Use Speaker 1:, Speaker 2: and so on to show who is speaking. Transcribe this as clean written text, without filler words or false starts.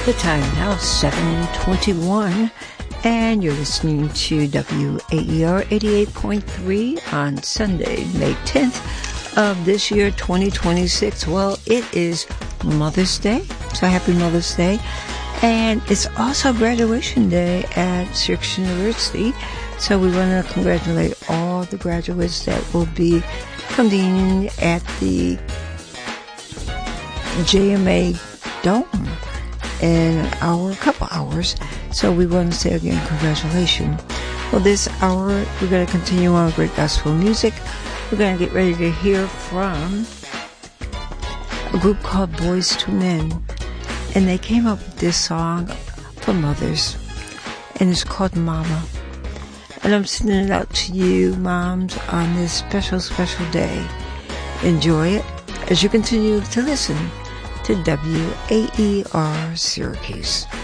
Speaker 1: The time now 7:21, and you're listening to WAER 88.3 on Sunday, May 10th of this year, 2026. Well, it is Mother's Day, so happy Mother's Day. And it's also graduation day at Syracuse University. So we want to congratulate all the graduates that will be convening at the JMA Dome in a couple hours. So we want to say again, congratulations. Well, this hour, we're going to continue on with great gospel music. We're going to get ready to hear from a group called Boys to Men. And they came up with this song for mothers. And it's called Mama. And I'm sending it out to you, moms, on this special, special day. Enjoy it as you continue to listen to WAER Syracuse.